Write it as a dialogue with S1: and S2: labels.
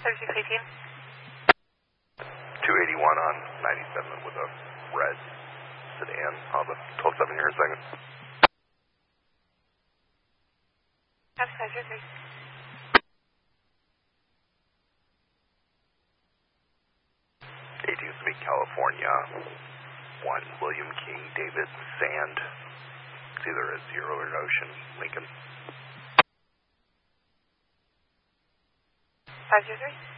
S1: 5618.
S2: 281 on 97 with a red sedan on the 12-7 here in a second.
S1: That's 503.
S2: 18th Street, California. 1 William King David Sand. It's either a Zero or an Ocean Lincoln.
S1: 503.